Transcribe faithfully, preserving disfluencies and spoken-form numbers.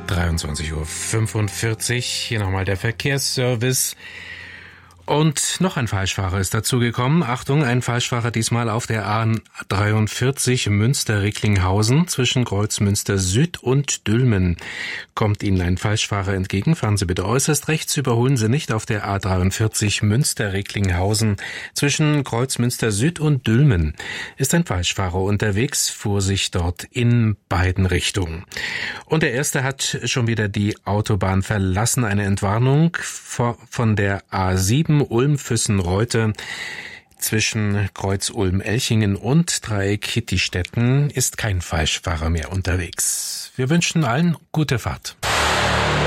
dreiundzwanzig Uhr fünfundvierzig, hier nochmal der Verkehrsservice. Und noch ein Falschfahrer ist dazugekommen. Achtung, ein Falschfahrer diesmal auf der A dreiundvierzig Münster-Recklinghausen zwischen Kreuzmünster Süd und Dülmen. Kommt Ihnen ein Falschfahrer entgegen, fahren Sie bitte äußerst rechts, überholen Sie nicht auf der A dreiundvierzig Münster-Recklinghausen zwischen Kreuzmünster Süd und Dülmen. Ist ein Falschfahrer unterwegs, Vorsicht dort in beiden Richtungen. Und der erste hat schon wieder die Autobahn verlassen. Eine Entwarnung von der A sieben Ulm-Füssen-Reute zwischen Kreuz Ulm-Elchingen und Dreieck Hittistetten ist kein Falschfahrer mehr unterwegs. Wir wünschen allen gute Fahrt.